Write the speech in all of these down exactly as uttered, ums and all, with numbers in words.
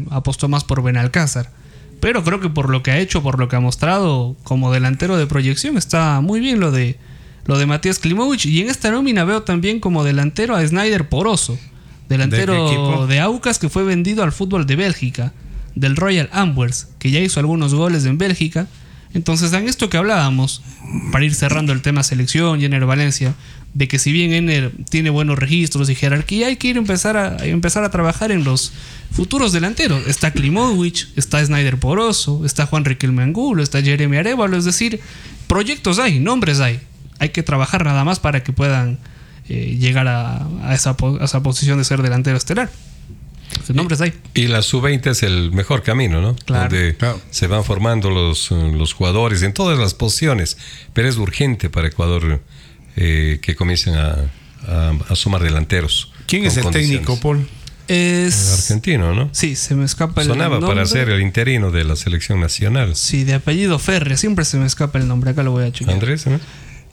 apostó más por Benalcázar. Pero creo que por lo que ha hecho, por lo que ha mostrado como delantero de proyección, está muy bien lo de, lo de Matías Klimović. Y en esta nómina veo también como delantero a Snyder Poroso, delantero de, de Aucas, que fue vendido al fútbol de Bélgica, del Royal Antwerp, que ya hizo algunos goles en Bélgica. Entonces, en esto que hablábamos, para ir cerrando el tema selección y Ener Valencia, de que si bien Ener tiene buenos registros y jerarquía, hay que ir a empezar a, a empezar a trabajar en los futuros delanteros. Está Klimović, está Snyder Poroso, está Juan Riquelme Angulo, está Jeremy Arévalo. Es decir, proyectos hay, nombres hay. Hay que trabajar nada más para que puedan eh, llegar a, a, esa, a esa posición de ser delantero estelar. Los nombres hay. Y la sub veinte es el mejor camino, ¿no? Claro. Donde Claro. se van formando los, los jugadores en todas las posiciones. Pero es urgente para Ecuador eh, que comiencen a, a, a sumar delanteros. ¿Quién con es el condiciones. técnico, Paul? Es El argentino, ¿no? Sí, se me escapa el Sonaba nombre. para ser el interino de la selección nacional. Sí, de apellido Ferre, siempre se me escapa el nombre, acá lo voy a chequear. Andrés, ¿no?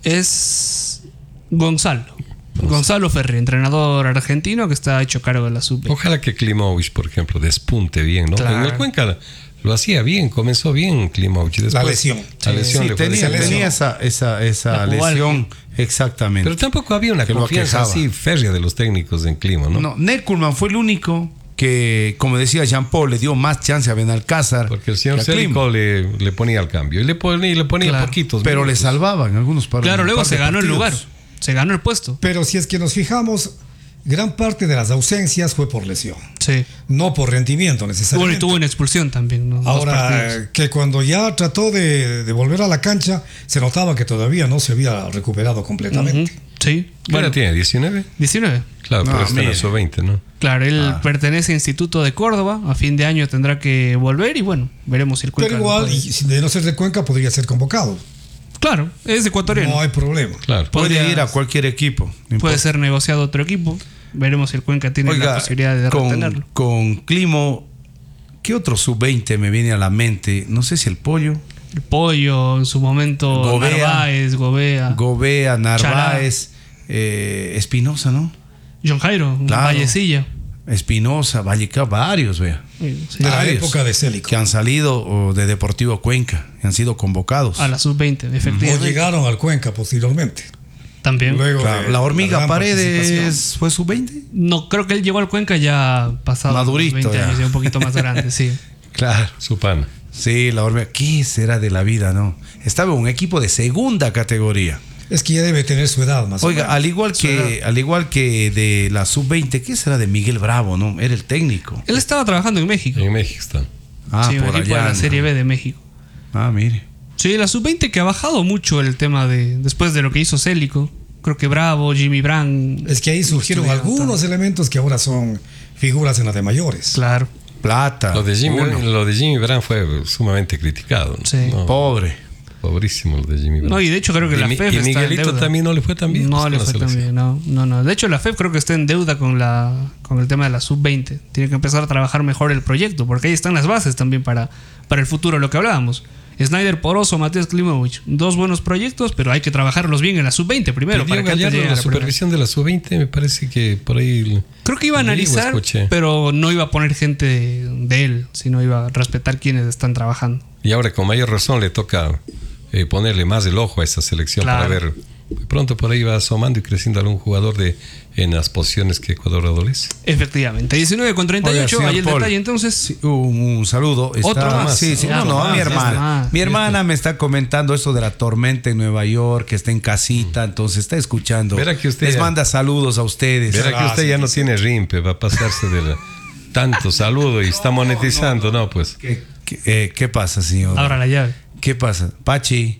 Es Gonzalo. Gonzalo Ferri, entrenador argentino que está hecho cargo de la sub veinte. Ojalá que Klimović, por ejemplo, despunte bien, ¿no? Claro. En el Cuenca lo hacía bien, comenzó bien Klimović. Después, La lesión. La lesión Sí, le fue tenía, diciendo. tenía esa, esa, esa La jugada. lesión, exactamente. Pero tampoco había una Que lo confianza aquejaba. así férrea de los técnicos en Klimo, ¿no? No, Neckerman fue el único que, como decía Jean-Paul, le dio más chance a Benalcázar. Porque el señor que a Klimo. Célico le, le ponía al cambio. Y le ponía, y le ponía Claro. poquitos. Pero le minutos. salvaban algunos par- Claro, luego par de se ganó el partidos. lugar, se ganó el puesto. Pero si es que nos fijamos, gran parte de las ausencias fue por lesión, Sí. no por rendimiento Bueno, necesariamente. y tuvo una expulsión también, ¿no? Dos Ahora, partidos. que cuando ya trató de, de volver a la cancha, se notaba que todavía no se había recuperado completamente. Ujú. Sí. ¿Qué Bueno, edad tiene? ¿diecinueve? diecinueve. Claro, No, pero está en mire. el sub veinte, ¿no? Claro, él Ah. pertenece al Instituto de Córdoba. A fin de año tendrá que volver y bueno, veremos si el Cuenca Pero lo igual, puede. y si de no ser de Cuenca, podría ser convocado. Claro, es ecuatoriano. No hay problema. Claro. Puede Podría- ir a cualquier equipo. no Puede importa. ser negociado otro equipo. Veremos si el Cuenca tiene la posibilidad de con, retenerlo. con Klimo, ¿qué otro sub veinte me viene a la mente? No sé si el Pollo, El Pollo, en su momento, Gobea. Narváez, Gobea, Gobea, Narváez, eh, Espinosa, ¿no? John Jairo, Claro. Vallecilla. Espinosa, Valleca, varios, vea. Sí, De la Varios época de Célico. que han salido o, de Deportivo Cuenca, y han sido convocados. a la sub veinte, O efectivamente. llegaron al Cuenca posteriormente. También. Luego Claro, de la hormiga gran Paredes participación. fue sub veinte. No, creo que él llegó al Cuenca ya pasado los Madurito, veinte ya. años, ya un poquito más grande, sí. Claro. Su pana. Sí, la hormiga. ¿Qué será de la vida, no? Estaba en un equipo de segunda categoría. Es que ya debe tener su edad más o Oiga, menos. al igual que al igual que de la sub veinte, ¿qué será de Miguel Bravo, no? Era el técnico. Él estaba trabajando en México. En México está. Ah, sí, un por equipo de allá. la ¿no? Serie B de México. Ah, mire. Sí, la sub veinte que ha bajado mucho el tema de después de lo que hizo Célico. Creo que Bravo, Jimmy Brand. Es que ahí surgieron estuvieron algunos elementos que ahora son figuras en las de mayores. Claro. Plata. Lo de Jimmy, uno. lo de Jimmy Brand fue sumamente criticado, ¿no? Sí. No, Pobre. pobrísimo lo de Jimmy Brand. No, y de hecho creo que Y la Mi- F E F y está en Miguelito deuda. también no le fue tan bien. No pues, le con la fue tan selección. bien, no, no, no. De hecho, la F E F creo que está en deuda con la con el tema de la sub veinte. Tiene que empezar a trabajar mejor el proyecto, porque ahí están las bases también para, para el futuro, lo que hablábamos. Snyder Poroso, Matías Klimović, dos buenos proyectos, pero hay que trabajarlos bien en la sub veinte primero. Pero Para que Diego antes Gallardo, lleguen a la la primera. supervisión de la sub veinte, me parece que por ahí. Creo que iba a Digo, analizar, escuché. pero no iba a poner gente de, de él, sino iba a respetar quienes están trabajando. Y ahora con mayor razón le toca eh, ponerle más el ojo a esa selección Claro. para ver. De pronto por ahí va asomando y creciendo algún jugador de en las posiciones que Ecuador adolece. Efectivamente. diecinueve con treinta y ocho, Oiga, señor ahí el Paul. detalle entonces. Sí, un, un saludo. Está- Otro más. Sí, sí, Ya, no, no, a más, mi ya hermana. está. Mi hermana me está comentando esto de la tormenta en Nueva York, que está en casita, entonces está escuchando. Verá que usted Les ya- manda saludos a ustedes. Verá que usted ya no tiene rimpe, va a pasarse de la- tanto saludo y está monetizando, no, pues. ¿Qué, qué, eh, ¿qué pasa, señor? Abra la llave. ¿Qué pasa? Pachi.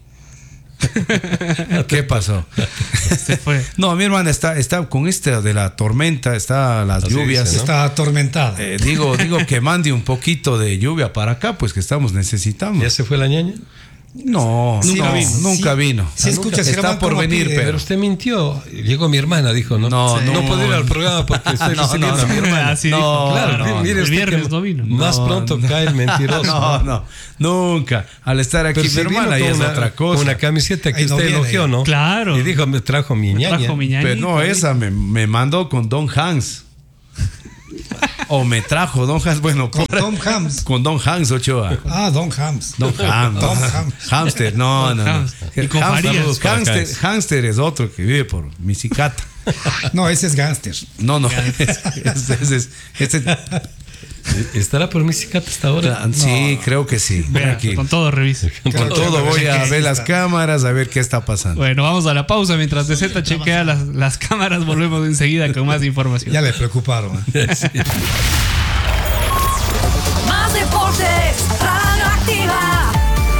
¿Qué pasó? Se fue. No, mi hermana está, está con este de la tormenta, está las Así lluvias. dice, ¿no? Está atormentada. Eh, digo, digo que mande un poquito de lluvia para acá, pues que estamos necesitando. ¿Ya se fue la ñaña? No, Nunca no, vino. nunca Sí, vino. sí escucha, está Germán, por cómo venir, pide. pero Pero usted mintió. Llegó mi hermana, dijo, no, No, no, no. puedo ir al programa porque estoy No, recibiendo no, a mi no. hermana. Así No, dijo. Claro, no, mire el usted viernes que no vino. Más No, pronto no. cae el mentiroso. no, no, nunca. Al estar aquí Pero mi si vino hermana con ya es una, otra cosa. Una camiseta que Ahí no usted viene. elogió, ¿no? Claro. Y dijo, me trajo mi ñaña. Trajo mi ñañita. Pero no, esa me, me mandó con Don Hans. O me trajo Don Hans, bueno, Con por- Tom Hanks. Con Don Hans Ochoa. Ah, Don Hams. Don Hams. Don Hams. Hamster, no, no, no. Hams. Y con Hamster, Farías. Hamster, Hamster es otro que vive por Misicata. No, ese es Gangster. No, no. Ese, ese, ese, ese- ¿Estará por Misicata hasta ahora? sí, creo que sí. Vea, Aquí. con todo revisa. Con Creo que todo me voy parece a que ver sí las está. cámaras, a ver qué está pasando. Bueno, vamos a la pausa. Mientras D Z chequea las, las cámaras, volvemos enseguida con más información. Ya le preocuparon. ¿eh? Más deportes, Radio Activa.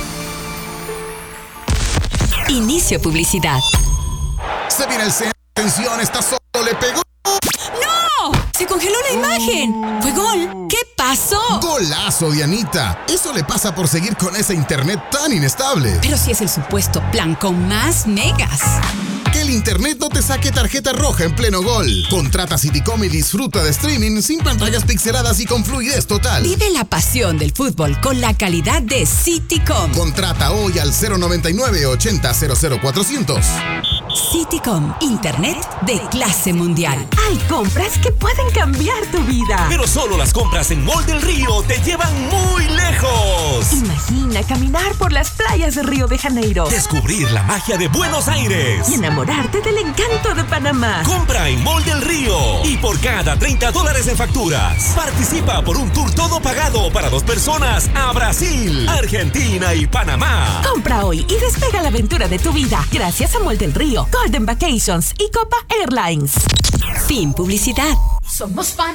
Inicio publicidad. Se viene el centro. Atención, está solo, le pegó. ¡No! ¡Se congeló la imagen! ¡Fue gol! ¿Qué pasó? Golazo, Dianita. Eso le pasa por seguir con ese internet tan inestable. Pero si es el supuesto plan con más megas. Que el internet no te saque tarjeta roja en pleno gol. Contrata Citycom y disfruta de streaming sin pantallas pixeladas y con fluidez total. Vive la pasión del fútbol con la calidad de Citycom. Contrata hoy al cero noventa y nueve ochenta cero cero cuatrocientos. Citycom, internet de clase mundial. Hay compras que pueden cambiar tu vida. Pero solo las compras en Mall del Río te llevan muy lejos. Imagina caminar por las playas de Río de Janeiro Descubrir la magia de Buenos Aires. y enamorarte del encanto de Panamá. Compra en Mall del Río y por cada treinta dólares en facturas participa por un tour todo pagado para dos personas a Brasil, Argentina y Panamá. Compra hoy y despega la aventura de tu vida gracias a Mall del Río, Golden Vacations y Copa Airlines. Fin publicidad. Somos fan